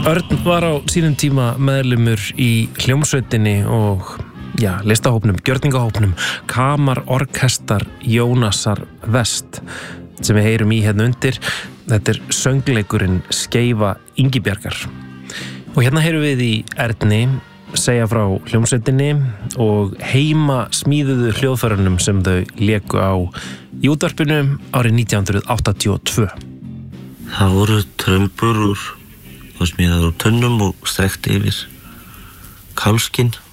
Örn var á sínum tíma meðlimur í hljómsveitinni og listahópnum, gjörningahópnum Kamarorkestar Jónasar Vest sem við heyrum í hérna undir. Þetta söngleikurinn Skeifa Ingibjargar. Og hérna heyrum við í Erni segja frá hljómsveitinni og heima smíðuðu hljóðfærunum sem þau léku á í útvarpinu árið 1982. Það voru trömbur og smíðaður úr tönnum og strekkt yfir kálskinn